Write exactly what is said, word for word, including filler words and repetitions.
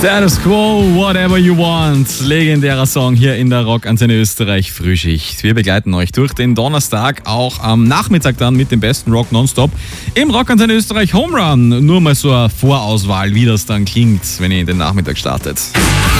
Status Quo, Whatever You Want. Legendärer Song hier in der Rockantenne Österreich Frühschicht. Wir begleiten euch durch den Donnerstag, auch am Nachmittag dann mit dem besten Rock nonstop im Rockantenne Österreich Home Run. Nur mal so eine Vorauswahl, wie das dann klingt, wenn ihr in den Nachmittag startet.